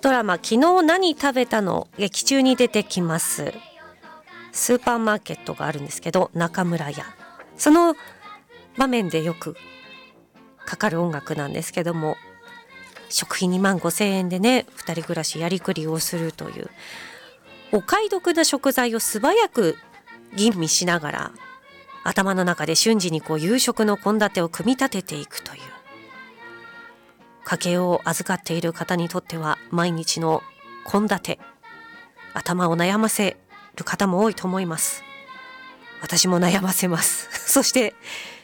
ドラマ昨日何食べたの劇中に出てきますスーパーマーケットがあるんですけど、中村屋、その場面でよくかかる音楽なんですけども、食費25,000円でね、2人暮らしやりくりをするというお買い得な食材を素早く吟味しながら、頭の中で瞬時に夕食の献立を組み立てていくという、家計を預かっている方にとっては毎日の献立、頭を悩ませる方も多いと思います。私も悩ませます。そして